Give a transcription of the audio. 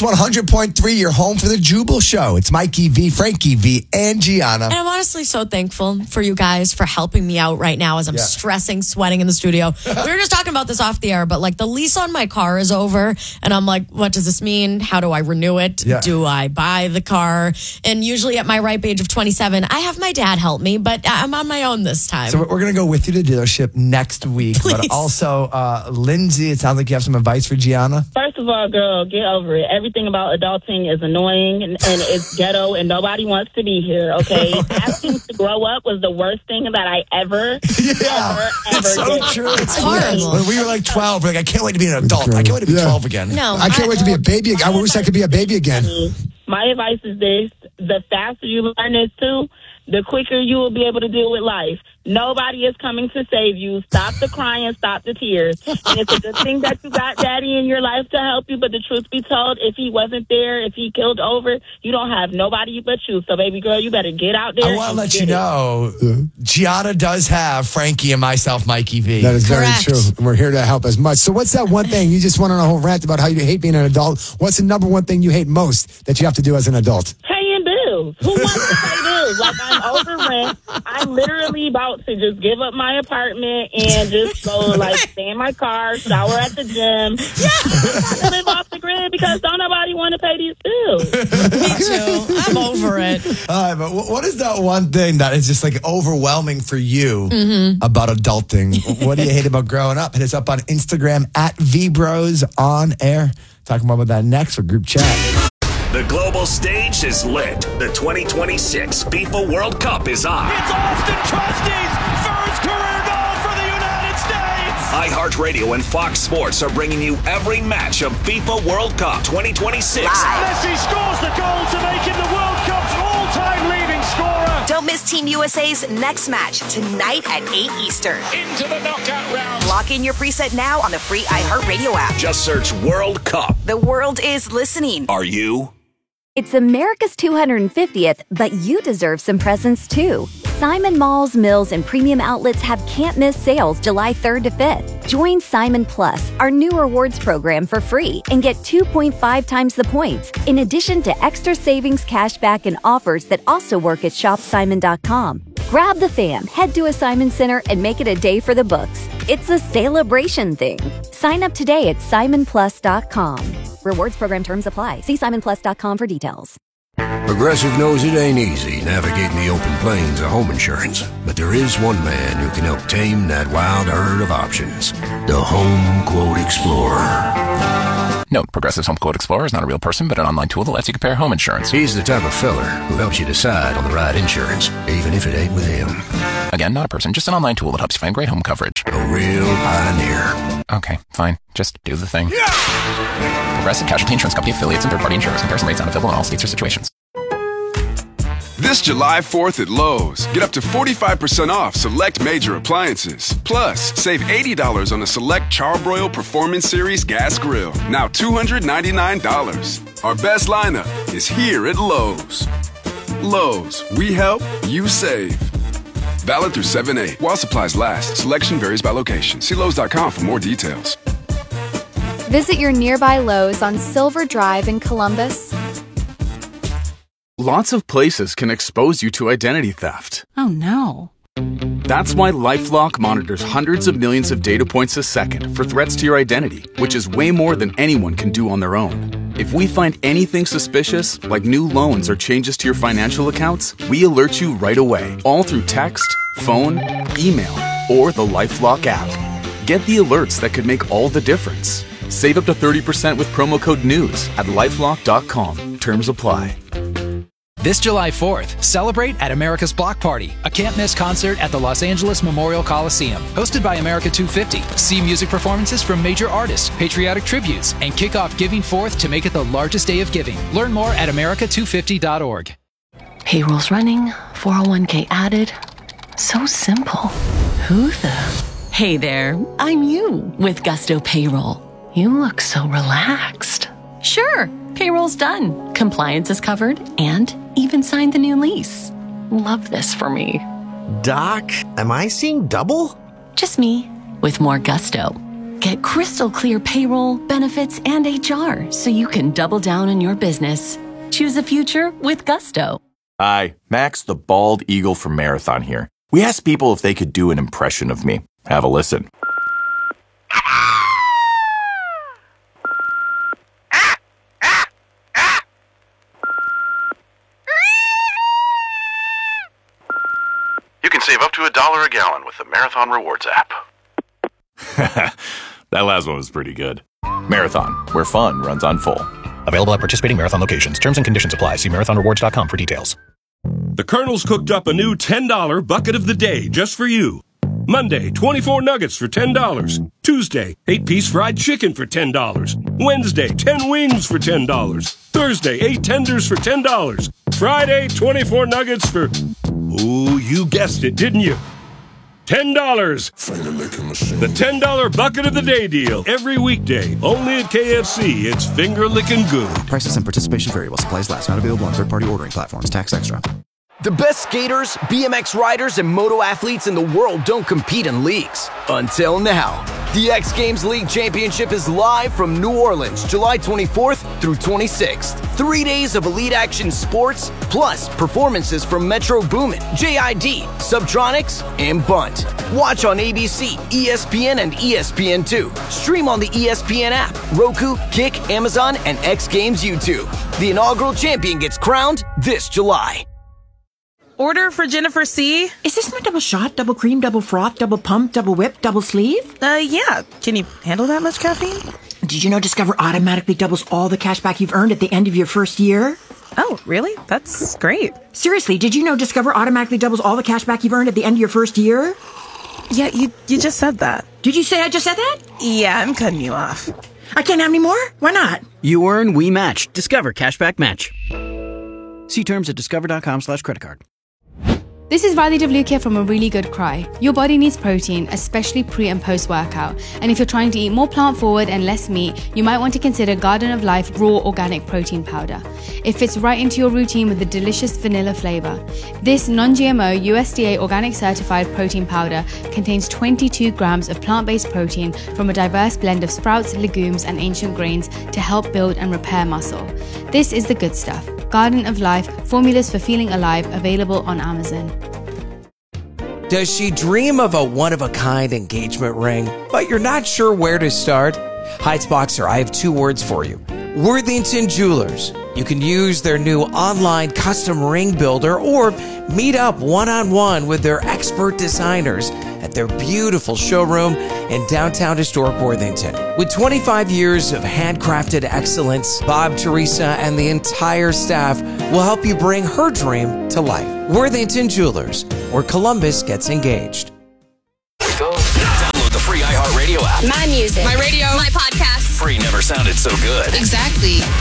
Kicks 100.3, your home for the Jubal Show. It's Mikey V, Frankie V, and Gianna. And I'm honestly so thankful for you guys for helping me out right now as I'm stressing, sweating in the studio. We were just talking about this off the air, but like the lease on my car is over. And I'm like, what does this mean? How do I renew it? Yeah. Do I buy the car? And usually at my ripe age of 27, I have my dad help me, but I'm on my own this time. So we're going to go with you to the dealership next week. Please. But also, Lindsay, it sounds like you have some advice for Gianna. First of all, girl, get over it. Everything about adulting is annoying and it's ghetto and nobody wants to be here, okay? Asking to grow up was the worst thing that I ever It's so did. true. It's horrible. When we were like 12, we're like, I can't wait to be an adult. I can't wait to be 12 again. No, I can't wait to be a baby. I wish I could be a baby again. My advice is this: the faster you learn this too, the quicker you will be able to deal with life. Nobody is coming to save you. Stop the crying, stop the tears. And it's a good thing that you got daddy in your life to help you, but the truth be told, if he wasn't there, if he killed over, you don't have nobody but you. So baby girl, you better get out there. I want to let you know, Gianna does have Frankie and myself, Mikey V. That is very Correct. true. And we're here to help as much. So what's that one thing? You just went on a whole rant about how you hate being an adult. What's the number one thing you hate most that you have to do as an adult? Paying bills. Who wants to pay bills? Like, I'm over rent. I'm literally about to just give up my apartment and just go, like, stay in my car, shower at the gym. Yeah, live off the grid because don't nobody want to pay these bills. me too. I'm over it. All right, but what is that one thing that is just like overwhelming for you about adulting? What do you hate about growing up? Hit us up on Instagram at VBrosOnAir. Talking more about that next for group chat. The global stage is lit. The 2026 FIFA World Cup is on. It's Austin Trusty's first career goal for the United States. iHeartRadio and Fox Sports are bringing you every match of FIFA World Cup 2026. Messi scores the goal to make him the World Cup's all-time leading scorer. Don't miss Team USA's next match tonight at 8 Eastern. Into the knockout round. Lock in your preset now on the free iHeartRadio app. Just search World Cup. The world is listening. Are you? It's America's 250th, but you deserve some presents too. Simon Malls, Mills, and Premium Outlets have can't-miss sales July 3rd to 5th. Join Simon Plus, our new rewards program, for free and get 2.5 times the points, in addition to extra savings, cashback, and offers that also work at shopsimon.com. Grab the fam, head to a Simon Center, and make it a day for the books. It's a celebration thing. Sign up today at simonplus.com. Rewards program terms apply. See simonplus.com for details. Progressive knows it ain't easy navigating the open plains of home insurance, but there is one man who can help tame that wild herd of options. The Home Quote Explorer. Note, Progressive's Home Quote Explorer is not a real person, but an online tool that lets you compare home insurance. He's the type of feller who helps you decide on the right insurance, even if it ain't with him. Again, not a person, just an online tool that helps you find great home coverage. A real pioneer. Okay, fine. Just do the thing. Progressive Casualty Insurance Company affiliates and third-party insurers. Comparison rates not available in all states or situations. This July 4th at Lowe's, get up to 45% off select major appliances. Plus, save $80 on a select Charbroil Performance Series gas grill. Now $299. Our best lineup is here at Lowe's. Lowe's, we help, you save. Valid through 7/8. While supplies last, selection varies by location. See Lowe's.com for more details. Visit your nearby Lowe's on Silver Drive in Columbus. Lots of places can expose you to identity theft. Oh no. That's why LifeLock monitors hundreds of millions of data points a second for threats to your identity, which is way more than anyone can do on their own. If we find anything suspicious, like new loans or changes to your financial accounts, we alert you right away, all through text, phone, email, or the LifeLock app. Get the alerts that could make all the difference. Save up to 30% with promo code NEWS at LifeLock.com. Terms apply. This July 4th, celebrate at America's Block Party, a can't-miss concert at the Los Angeles Memorial Coliseum. Hosted by America 250, see music performances from major artists, patriotic tributes, and kick off Giving Forth to make it the largest day of giving. Learn more at america250.org. Payroll's running, 401k added. So simple. Who the? Hey there, I'm you with Gusto Payroll. You look so relaxed. Sure, payroll's done. Compliance is covered and even signed the new lease. Love this for me. Doc, am I seeing double? Just me with more gusto. Get crystal clear payroll, benefits, and HR so you can double down in your business. Choose a future with Gusto. Hi, Max the Bald Eagle from Marathon here. We asked people if they could do an impression of me. Have a listen. You can save up to $1 a gallon with the Marathon Rewards app. That last one was pretty good. Marathon, where fun runs on full. Available at participating Marathon locations. Terms and conditions apply. See marathonrewards.com for details. The Colonel's cooked up a new $10 bucket of the day just for you. Monday, 24 nuggets for $10. Tuesday, 8-piece fried chicken for $10. Wednesday, 10 wings for $10. Thursday, 8 tenders for $10. Friday, 24 nuggets for... Ooh, you guessed it, didn't you? $10. The $10 bucket of the day deal. Every weekday, only at KFC. It's finger-licking good. Prices and participation vary while supplies last. Not available on third-party ordering platforms. Tax extra. The best skaters, BMX riders, and moto athletes in the world don't compete in leagues. Until now. The X Games League Championship is live from New Orleans, July 24th through 26th. 3 days of elite action sports, plus performances from Metro Boomin, JID, Subtronics, and Bunt. Watch on ABC, ESPN, and ESPN2. Stream on the ESPN app, Roku, Kick, Amazon, and X Games YouTube. The inaugural champion gets crowned this July. Order for Jennifer C. Is this my double shot, double cream, double froth, double pump, double whip, double sleeve? Yeah. Can you handle that much caffeine? Did you know Discover automatically doubles all the cash back you've earned at the end of your first year? Oh, really? That's great. Seriously, did you know Discover automatically doubles all the cash back you've earned at the end of your first year? Yeah, you just said that. Did you say I just said that? Yeah, I'm cutting you off. I can't have any more? Why not? You earn, we match. Discover Cashback Match. See terms at discover.com/creditcard. This is Radhi Devlukia from A Really Good Cry. Your body needs protein, especially pre and post workout. And if you're trying to eat more plant forward and less meat, you might want to consider Garden of Life Raw Organic Protein Powder. It fits right into your routine with a delicious vanilla flavor. This non-GMO USDA organic certified protein powder contains 22 grams of plant-based protein from a diverse blend of sprouts, legumes, and ancient grains to help build and repair muscle. This is the good stuff. Garden of Life, formulas for feeling alive, available on Amazon. Does she dream of a one-of-a-kind engagement ring, but you're not sure where to start? Heights Boxer, I have 2 words for you. Worthington Jewelers. You can use their new online custom ring builder or meet up one-on-one with their expert designers at their beautiful showroom in downtown historic Worthington. With 25 years of handcrafted excellence, Bob, Teresa, and the entire staff will help you bring her dream to life. Worthington Jewelers, where Columbus gets engaged. Download the free iHeartRadio app. My music. My radio. My podcast. Free never sounded so good. Exactly.